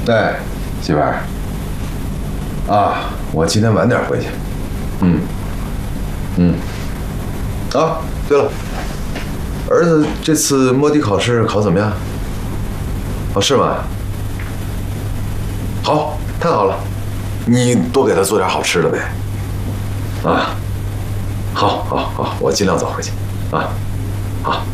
哎，媳妇儿，啊，我今天晚点回去。啊，对了，儿子这次摸底考试考怎么样？哦，是吗？好，太好了，你多给他做点好吃的呗。啊，好，我尽量早回去。啊，好。